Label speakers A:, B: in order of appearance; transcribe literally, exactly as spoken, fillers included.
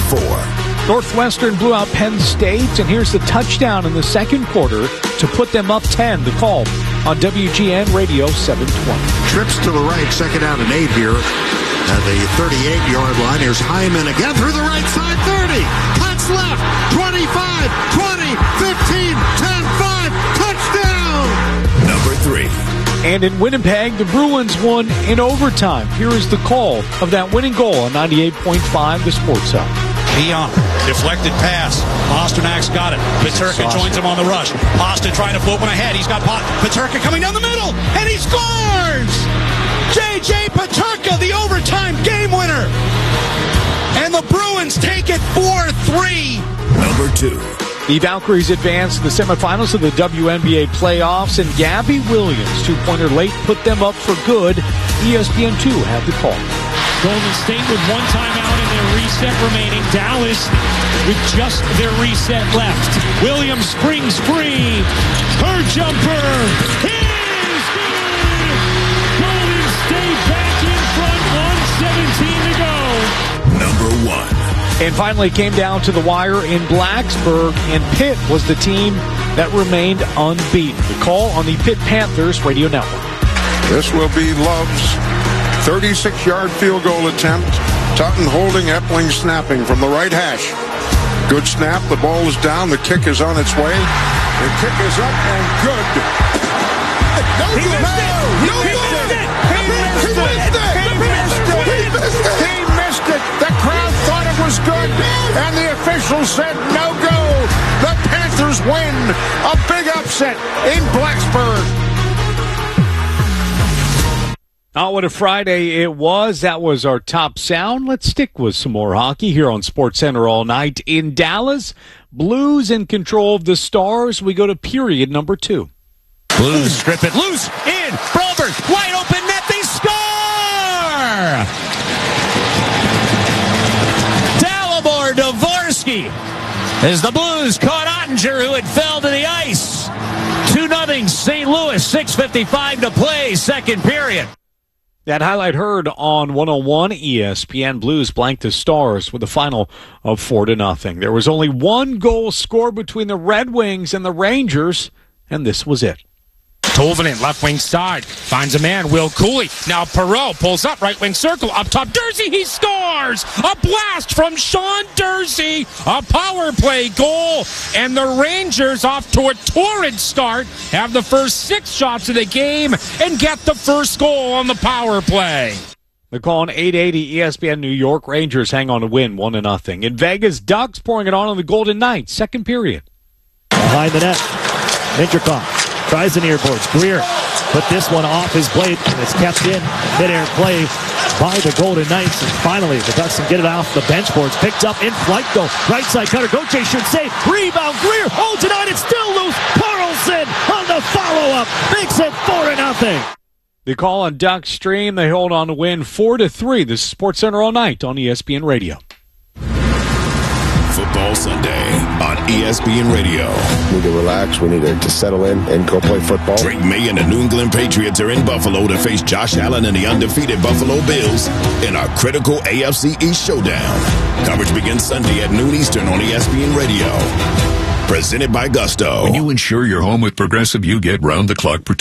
A: four.
B: Northwestern blew out Penn State, and here's the touchdown in the second quarter to put them up ten. The call on W G N Radio seven twenty.
C: Trips to the right, second down and eight here at the thirty-eight-yard line. Here's Hyman again through the right side, thirty. Cuts left, twenty-five, twenty, fifteen, ten, five, touchdown!
A: Number three.
B: And in Winnipeg, the Bruins won in overtime. Here is the call of that winning goal on ninety-eight point five, the Sports Hub.
D: Dion, deflected pass. Pasternak's got it. Peterka joins him on the rush. Pasternak trying to flip one ahead. He's got Peterka coming down the middle, and he scores! J J Peterka, the overtime game winner. And the Bruins take it four three.
A: Number two.
B: The Valkyries advanced to the semifinals of the W N B A playoffs, and Gabby Williams, two-pointer late, put them up for good. E S P N two had the call.
E: Golden State with one timeout and their reset remaining. Dallas with just their reset left. Williams springs free. Her jumper is good. Golden State back in front, one seventeen to go.
A: Number one.
B: And finally came down to the wire in Blacksburg, and Pitt was the team that remained unbeaten. The call on the Pitt Panthers radio network.
F: This will be Love's thirty-six-yard field goal attempt. Tutton holding, Epling snapping from the right hash. Good snap. The ball is down. The kick is on its way. The kick is up and good. No
G: he
F: good.
G: Missed it.
F: No
G: he
F: good.
G: Missed it. He missed it. He missed it. He missed it.
F: He missed it. He missed it. The crowd thought it was good, and the officials said no go. The Panthers win. A big upset in Blacksburg.
B: Oh, what a Friday it was. That was our top sound. Let's stick with some more hockey here on SportsCenter all night. In Dallas, Blues in control of the Stars. We go to period number two.
E: Blues strip it loose. In. Broberg. Wide open net. They score! Dalibor Dvorsky. As the Blues caught Ottinger, who had fell to the ice. two nothing Saint Louis. six fifty-five to play. Second period.
B: That highlight heard on one oh one E S P N. Blues blanked the Stars with a final of four to nothing. There was only one goal scored between the Red Wings and the Rangers, and this was it.
E: Tolvanen, left wing side, finds a man, Will Cooley. Now Perreault pulls up, right wing circle, up top, Dursey, he scores! A blast from Sean Dursey, a power play goal, and the Rangers, off to a torrid start, have the first six shots of the game and get the first goal on the power play.
B: The call on eight eighty E S P N New York. Rangers hang on to win one to nothing. In Vegas, Ducks pouring it on in the Golden Knights. Second period.
H: Behind the net, Minterkoff tries the near boards. Greer put this one off his blade, and it's kept in. Mid-air play by the Golden Knights. And finally, the Ducks can get it off the bench boards. Picked up in flight, though. Right side cutter. Gauthier should save. Rebound. Greer holds it on. It's still loose. Carlson on the follow-up. Makes it four to nothing.
B: The call on Ducks Stream. They hold on to win four to three. This is SportsCenter all night on E S P N Radio.
A: Football Sunday on E S P N Radio.
I: We need to relax. We need to settle in and go play football.
A: Drake May and the New England Patriots are in Buffalo to face Josh Allen and the undefeated Buffalo Bills in our critical A F C East showdown. Coverage begins Sunday at noon Eastern on E S P N Radio. Presented by Gusto.
J: When you insure your home with Progressive, you get round-the-clock protection.